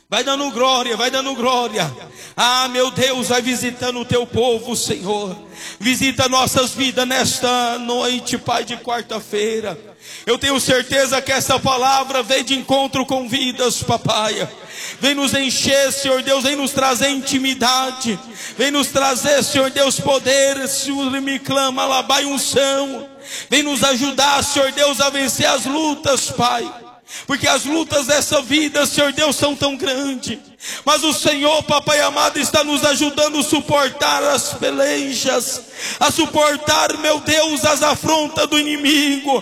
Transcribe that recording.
Vai dando glória, vai dando glória. Ah, meu Deus, vai visitando o teu povo, Senhor. Visita nossas vidas nesta noite, Pai, de quarta-feira. Eu tenho certeza que essa palavra vem de encontro com vidas, papai. Vem nos encher, Senhor Deus, vem nos trazer intimidade. Vem nos trazer, Senhor Deus, poder. Senhor, me clama, labai unção. Vem nos ajudar, Senhor Deus, a vencer as lutas, Pai. Porque as lutas dessa vida, Senhor Deus, são tão grandes. Mas o Senhor, papai amado, está nos ajudando a suportar as pelejas, a suportar, meu Deus, as afrontas do inimigo.